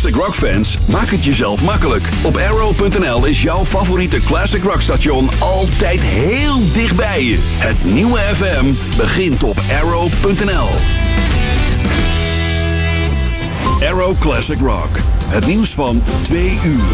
classic rock fans, maak het jezelf makkelijk. Op Arrow.nl is jouw favoriete classic rock station altijd heel dichtbij je. Het nieuwe FM begint op Arrow.nl. Arrow Classic Rock. Het nieuws van 2 uur.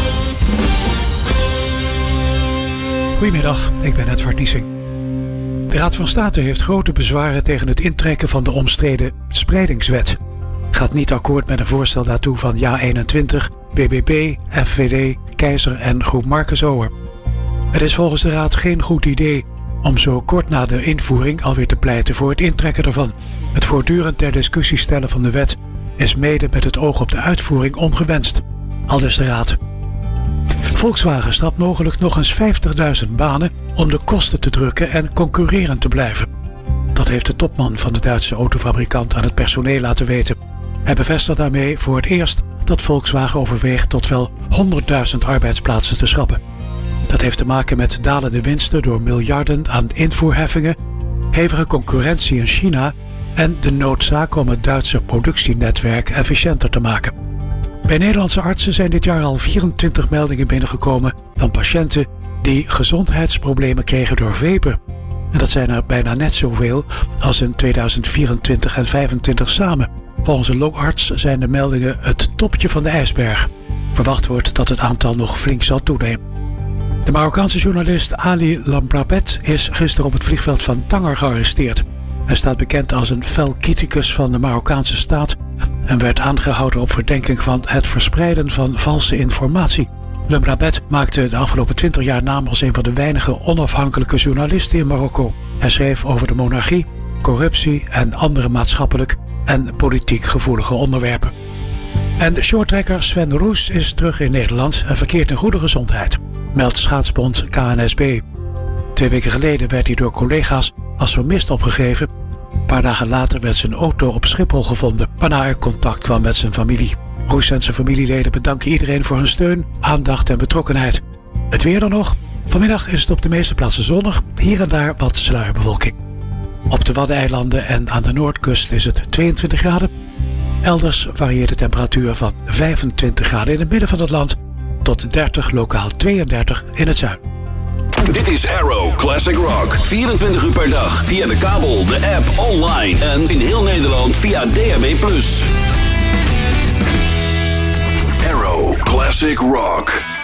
Goedemiddag, ik ben Edward Niesing. De Raad van State heeft grote bezwaren tegen het intrekken van de omstreden spreidingswet. Gaat niet akkoord met een voorstel daartoe van JA21, BBB, FVD, Keizer en Groep Marcus Oer. Het is volgens de Raad geen goed idee om zo kort na de invoering alweer te pleiten voor het intrekken ervan. Het voortdurend ter discussie stellen van de wet is mede met het oog op de uitvoering ongewenst, aldus de Raad. Volkswagen strapt mogelijk nog eens 50.000 banen om de kosten te drukken en concurrerend te blijven. Dat heeft de topman van de Duitse autofabrikant aan het personeel laten weten. Hij bevestigt daarmee voor het eerst dat Volkswagen overweegt tot wel 100.000 arbeidsplaatsen te schrappen. Dat heeft te maken met dalende winsten door miljarden aan invoerheffingen, hevige concurrentie in China en de noodzaak om het Duitse productienetwerk efficiënter te maken. Bij Nederlandse artsen zijn dit jaar al 24 meldingen binnengekomen van patiënten die gezondheidsproblemen kregen door vapen. En dat zijn er bijna net zoveel als in 2024 en 2025 samen. Volgens een longarts zijn de meldingen het topje van de ijsberg. Verwacht wordt dat het aantal nog flink zal toenemen. De Marokkaanse journalist Ali Lambrabet is gisteren op het vliegveld van Tanger gearresteerd. Hij staat bekend als een fel criticus van de Marokkaanse staat en werd aangehouden op verdenking van het verspreiden van valse informatie. Lambrabet maakte de afgelopen 20 jaar naam als een van de weinige onafhankelijke journalisten in Marokko. Hij schreef over de monarchie, corruptie en andere maatschappelijk en politiek gevoelige onderwerpen. En de shorttrekker Sven Roes is terug in Nederland en verkeert in goede gezondheid, meldt schaatsbond KNSB. 2 weken geleden werd hij door collega's als vermist opgegeven. Een paar dagen later werd zijn auto op Schiphol gevonden, waarna er contact kwam met zijn familie. Roes en zijn familieleden bedanken iedereen voor hun steun, aandacht en betrokkenheid. Het weer dan nog. Vanmiddag is het op de meeste plaatsen zonnig, hier en daar wat sluierbewolking. Op de Waddeneilanden en aan de noordkust is het 22 graden. Elders varieert de temperatuur van 25 graden in het midden van het land tot 30, lokaal 32 in het zuiden. Dit is Arrow Classic Rock. 24 uur per dag via de kabel, de app, online en in heel Nederland via DAB+. Arrow Classic Rock.